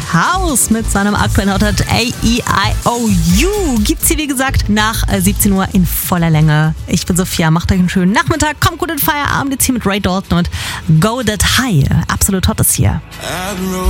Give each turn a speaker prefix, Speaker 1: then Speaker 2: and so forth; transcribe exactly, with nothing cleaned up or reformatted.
Speaker 1: House mit seinem aktuellen Hot A E I O U. Gibt's hier, wie gesagt, nach siebzehn Uhr in voller Länge. Ich bin Sophia, macht euch einen schönen Nachmittag, kommt gut in Feierabend, jetzt hier mit Ray Dalton und Go That High. Absolut hot ist hier.